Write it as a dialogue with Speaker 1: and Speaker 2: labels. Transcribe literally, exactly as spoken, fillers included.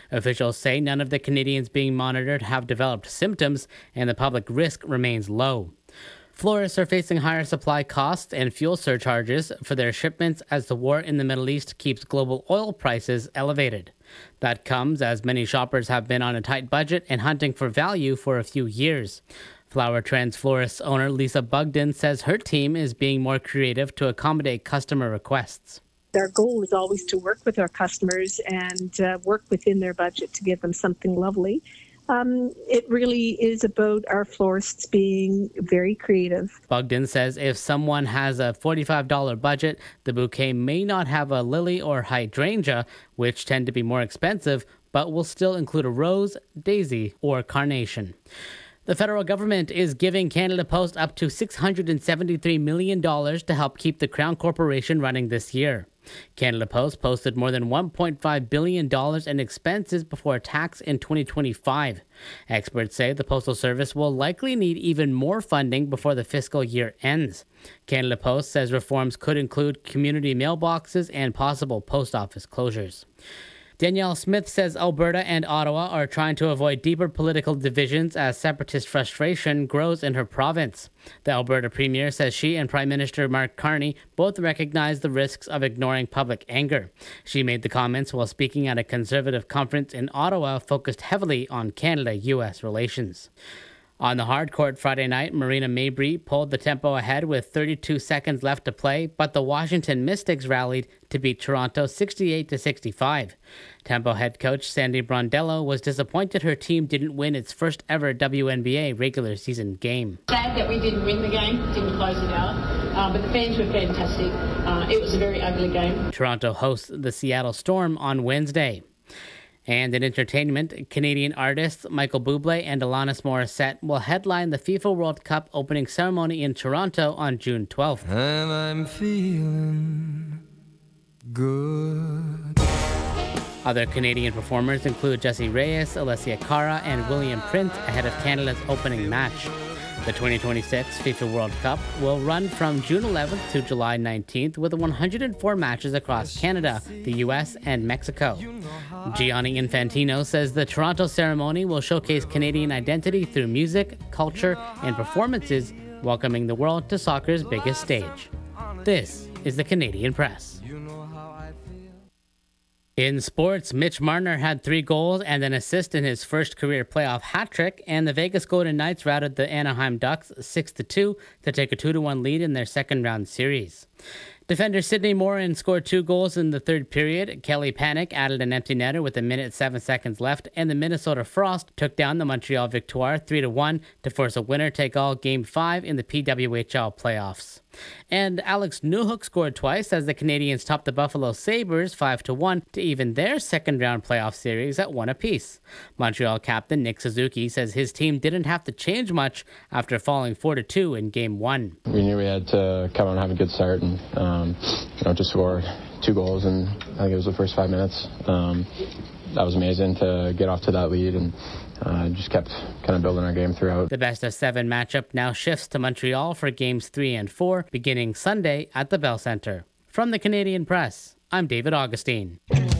Speaker 1: Officials say none of the Canadians being monitored have developed symptoms, and the public risk remains low. Florists are facing higher supply costs and fuel surcharges for their shipments as the war in the Middle East keeps global oil prices elevated. That comes as many shoppers have been on a tight budget and hunting for value for a few years. Flower Trends Florists owner Lisa Bugden says her team is being more creative to accommodate customer requests.
Speaker 2: Our goal is always to work with our customers and uh, work within their budget to give them something lovely. Um, it really is about our florists being very creative.
Speaker 1: Bugden says if someone has a forty-five dollars budget, the bouquet may not have a lily or hydrangea, which tend to be more expensive, but will still include a rose, daisy, or carnation. The federal government is giving Canada Post up to six hundred seventy-three million dollars to help keep the Crown Corporation running this year. Canada Post posted more than one point five billion dollars in expenses before tax in twenty twenty-five. Experts say the Postal Service will likely need even more funding before the fiscal year ends. Canada Post says reforms could include community mailboxes and possible post office closures. Danielle Smith says Alberta and Ottawa are trying to avoid deeper political divisions as separatist frustration grows in her province. The Alberta Premier says she and Prime Minister Mark Carney both recognize the risks of ignoring public anger. She made the comments while speaking at a Conservative conference in Ottawa focused heavily on Canada U S relations. On the hard court Friday night, Marina Mabrey pulled the tempo ahead with thirty-two seconds left to play, but the Washington Mystics rallied to beat Toronto sixty-eight to sixty-five. Tempo head coach Sandy Brondello was disappointed her team didn't win its first ever W N B A regular season game.
Speaker 3: Sad that we didn't win the game, didn't close it out, uh, but the fans were fantastic. Uh, it was a very ugly game.
Speaker 1: Toronto hosts the Seattle Storm on Wednesday. And in entertainment, Canadian artists Michael Bublé and Alanis Morissette will headline the FIFA World Cup opening ceremony in Toronto on June twelfth.
Speaker 4: And I'm feeling good.
Speaker 1: Other Canadian performers include Jessie Reyes, Alessia Cara, and William Prince ahead of Canada's opening match. The twenty twenty-six FIFA World Cup will run from June eleventh to July nineteenth with one hundred four matches across Canada, the U S, and Mexico. Gianni Infantino says the Toronto ceremony will showcase Canadian identity through music, culture, and performances, welcoming the world to soccer's biggest stage. This is the Canadian Press. In sports, Mitch Marner had three goals and an assist in his first career playoff hat trick, and the Vegas Golden Knights routed the Anaheim Ducks six to two to take a two to one lead in their second round series. Defender Sidney Morin scored two goals in the third period. Kelly Panic added an empty netter with a minute seven seconds left, and the Minnesota Frost took down the Montreal Victoire three to one to force a winner-take-all Game five in the P W H L playoffs. And Alex Newhook scored twice as the Canadians topped the Buffalo Sabres five to one to even their second-round playoff series at one apiece. Montreal captain Nick Suzuki says his team didn't have to change much after falling four to two in Game one.
Speaker 5: We knew we had to come out and have a good start and um, you know, just score two goals in, I think it was the first five minutes. Um, that was amazing to get off to that lead and uh, just kept kind of building our game throughout.
Speaker 1: The best of seven matchup now shifts to Montreal for games three and four, beginning Sunday at the Bell Centre. From the Canadian Press, I'm David Augustine.